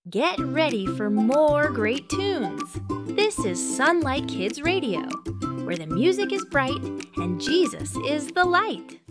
Get ready for more great tunes. This is Sunlight Kids Radio, where the music is bright and Jesus is the light.